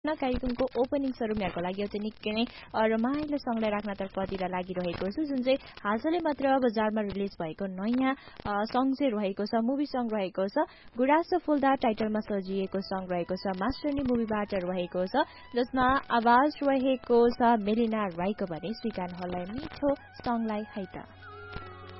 कार्यक्रमको ओपनिङ स्वरूप यहाँको लागि एउटा निकै नै रमाइलो सङ्गलाई राख्न तर्फतिर लागिरहेको छु जुन चाहिँ हालसालै मात्र बजारमा रिलिज भएको नयाँ सङ्ग चाहिँ रहेको छ मुभी सङ्ग रहेको छ गुराँस फुल्दा टाइटलमा सजिएको सङ्ग रहेको छ मास्टरनी मुभीबाट रहेको छ जसमा आवाज रहेको छ मेलिना राईको भने स्वीकार हललाई मिठो सङ्गलाई है त